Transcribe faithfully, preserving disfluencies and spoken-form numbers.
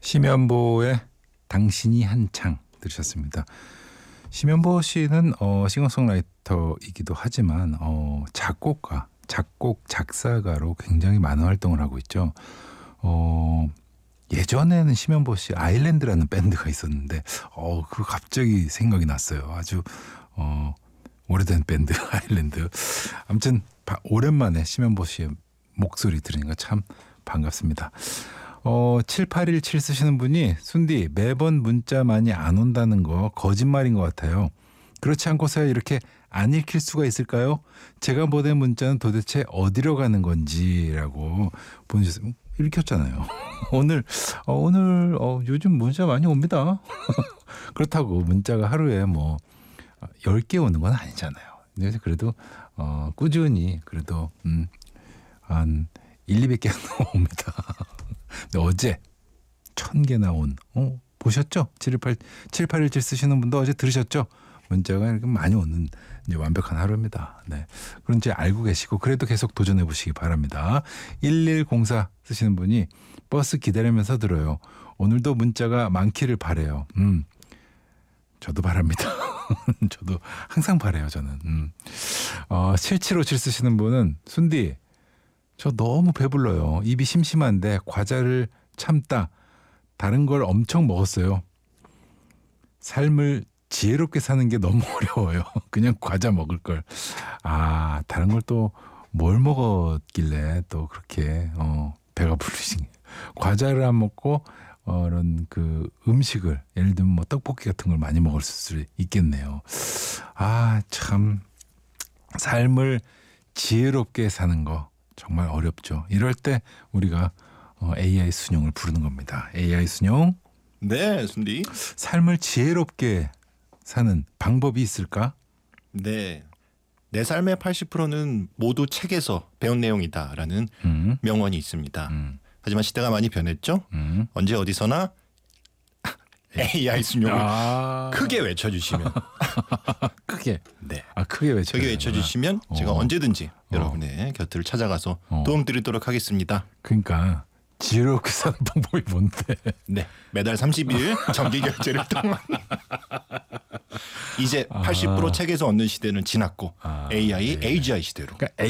심연보의 당신이 한창 들으셨습니다. 심연보 씨는 어, 싱어송라이터이기도 하지만 어, 작곡가, 작곡, 작사가로 굉장히 많은 활동을 하고 있죠. 어, 예전에는 심연보 씨 아일랜드라는 밴드가 있었는데 어, 그 갑자기 생각이 났어요. 아주 어, 오래된 밴드 아일랜드. 아무튼 바, 오랜만에 심연보 씨의 목소리 들으니까 참 반갑습니다. 어, 칠팔일칠 쓰시는 분이 순디 매번 문자 많이 안 온다는 거 거짓말인 것 같아요. 그렇지 않고서야 이렇게 안 읽힐 수가 있을까요? 제가 보낸 문자는 도대체 어디로 가는 건지라고 보내주셨어요. 읽혔잖아요. 오늘 어, 오늘 어, 요즘 문자 많이 옵니다. 그렇다고 문자가 하루에 뭐 열 개 오는 건 아니잖아요. 그래서 그래도 어, 꾸준히 그래도 음, 한 일, 이백 개 옵니다. 근데 어제 천 개나 온 어, 보셨죠? 칠팔일칠 쓰시는 분도 어제 들으셨죠? 문자가 이렇게 많이 오는 이제 완벽한 하루입니다. 네. 그런지 알고 계시고 그래도 계속 도전해 보시기 바랍니다. 일일공사 쓰시는 분이 버스 기다리면서 들어요. 오늘도 문자가 많기를 바래요. 음, 저도 바랍니다. 저도 항상 바래요. 저는. 음. 어, 칠칠오칠 쓰시는 분은 순디 저 너무 배불러요. 입이 심심한데 과자를 참다 다른 걸 엄청 먹었어요. 삶을 지혜롭게 사는 게 너무 어려워요. 그냥 과자 먹을 걸. 아, 다른 걸 또 뭘 먹었길래 또 그렇게 어, 배가 부르신 과자를 안 먹고 어, 이런 그 음식을 예를 들면 뭐 떡볶이 같은 걸 많이 먹을 수 있겠네요. 아, 참 삶을 지혜롭게 사는 거 정말 어렵죠. 이럴 때 우리가 어, 에이아이 순영을 부르는 겁니다. 에이아이 순영. 네, 순디. 삶을 지혜롭게 사는 방법이 있을까? 네. 내 삶의 팔십 퍼센트는 모두 책에서 배운 내용이다라는 음. 명언이 있습니다. 음. 하지만 시대가 많이 변했죠. 음. 언제 어디서나 에이아이 순영을 아. 크게 외쳐주시면 크게. 네. 아, 크게 외쳐. 크게 외쳐주시면 제가 어. 언제든지 어. 여러분의 곁을 찾아가서 어. 도움드리도록 하겠습니다. 그러니까 지혜롭게 사는 방법이 뭔데? 네, 매달 삼십 일 정기 결제를 통한 이제 팔십 퍼센트 아. 책에서 얻는 시대는 지났고 아, 에이아이, 네. 에이지아이 시대로. 그러니까